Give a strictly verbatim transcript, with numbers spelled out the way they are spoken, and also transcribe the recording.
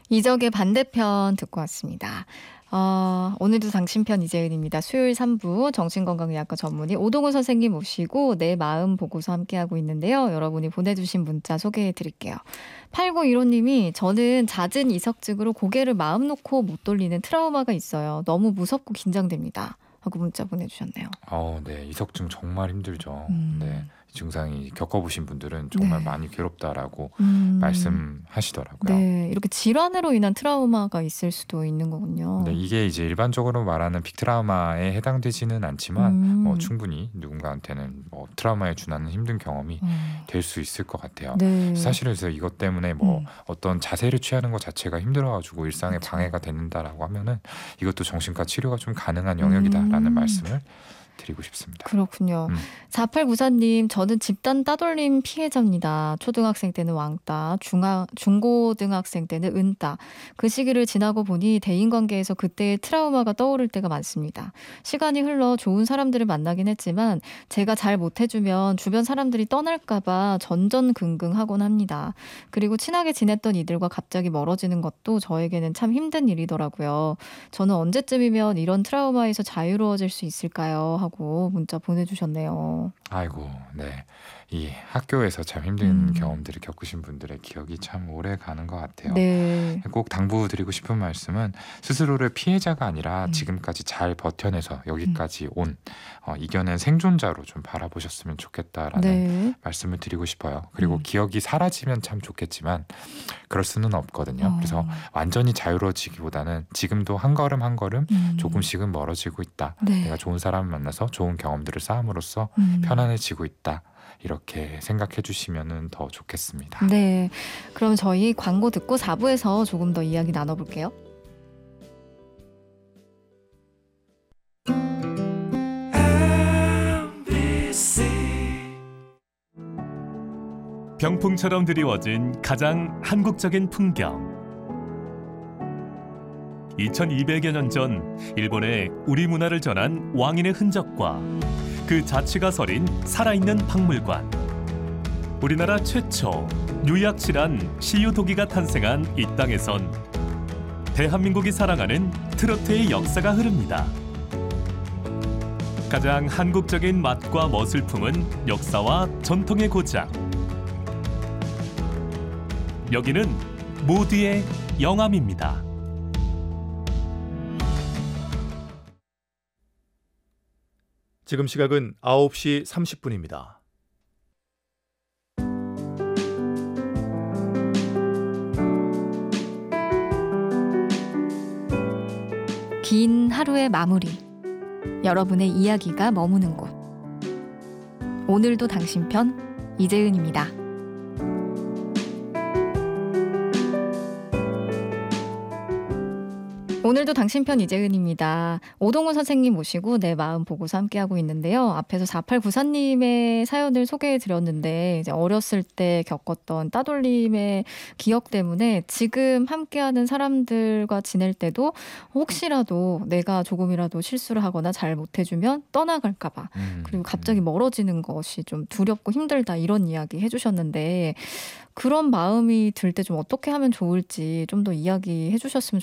이적의 반대편 듣고 왔습니다. 어, 오늘도 당신편 이재은입니다. 수요일 삼 부 정신건강의학과 전문의 오동훈 선생님 모시고 내 마음 보고서 함께하고 있는데요. 여러분이 보내주신 문자 소개해드릴게요. 팔구일오 님이 저는 잦은 이석증으로 고개를 마음 놓고 못 돌리는 트라우마가 있어요. 너무 무섭고 긴장됩니다. 하고 문자 보내주셨네요. 어, 네, 이석증 정말 힘들죠. 음. 네, 이 증상이 겪어보신 분들은 정말 네. 많이 괴롭다라고 음. 말씀하시더라고요. 네, 이렇게 질환으로 인한 트라우마가 있을 수도 있는 거군요. 네, 이게 이제 일반적으로 말하는 빅트라우마에 해당되지는 않지만 음. 뭐 충분히 누군가한테는 뭐 트라우마에 준하는 힘든 경험이 음. 될 수 있을 것 같아요. 네. 사실은 그래서 이것 때문에 뭐 음. 어떤 자세를 취하는 것 자체가 힘들어가지고 일상에 그쵸. 방해가 된다라고 하면은 이것도 정신과 치료가 좀 가능한 영역이다라는 음. 말씀을 드리고 싶습니다. 그렇군요. 음. 사팔구사 님, 저는 집단 따돌림 피해자입니다. 초등학생 때는 왕따, 중하, 중고등학생 때는 은따. 그 시기를 지나고 보니 대인관계에서 그때의 트라우마가 떠오를 때가 많습니다. 시간이 흘러 좋은 사람들을 만나긴 했지만 제가 잘 못해주면 주변 사람들이 떠날까봐 전전긍긍하곤 합니다. 그리고 친하게 지냈던 이들과 갑자기 멀어지는 것도 저에게는 참 힘든 일이더라고요. 저는 언제쯤이면 이런 트라우마에서 자유로워질 수 있을까요? 하고 문자 보내주셨네요. 아이고, 네. 이 학교에서 참 힘든 음. 경험들을 겪으신 분들의 기억이 참 오래 가는 것 같아요. 네. 꼭 당부드리고 싶은 말씀은 스스로를 피해자가 아니라 음. 지금까지 잘 버텨내서 여기까지 온 어, 이겨낸 생존자로 좀 바라보셨으면 좋겠다라는 네. 말씀을 드리고 싶어요. 그리고 음. 기억이 사라지면 참 좋겠지만 그럴 수는 없거든요. 어. 그래서 완전히 자유로워지기보다는 지금도 한 걸음 한 걸음 음. 조금씩은 멀어지고 있다. 네. 내가 좋은 사람을 만나서 좋은 경험들을 쌓음으로써 음. 편안해지고 있다. 이렇게 생각해 주시면 더 좋겠습니다. 네. 그럼 저희 광고 듣고 사 부에서 조금 더 이야기 나눠볼게요. 병풍처럼 드리워진 가장 한국적인 풍경. 이천이백여 년 전 일본에 우리 문화를 전한 왕인의 흔적과 그 자취가 서린 살아있는 박물관. 우리나라 최초 유약실한 시유도기가 탄생한 이 땅에선 대한민국이 사랑하는 트로트의 역사가 흐릅니다. 가장 한국적인 맛과 멋을 품은 역사와 전통의 고장. 여기는 모두의 영암입니다. 지금 시각은 아홉 시 삼십 분입니다. 긴 하루의 마무리. 여러분의 이야기가 머무는 곳. 오늘도 당신 편 이재은입니다. 오늘도 당신 편 이재은입니다. 오동훈 선생님 모시고 내 마음 보고서 함께하고 있는데요. 앞에서 사팔구사 님의 사연을 소개해드렸는데 이제 어렸을 때 겪었던 따돌림의 기억 때문에 지금 함께하는 사람들과 지낼 때도 혹시라도 내가 조금이라도 실수를 하거나 잘 못해주면 떠나갈까 봐 음, 그리고 갑자기 멀어지는 것이 좀 두렵고 힘들다 이런 이야기 해주셨는데 그런 마음이 들 때 좀 어떻게 하면 좋을지 좀 더 이야기해 주셨으면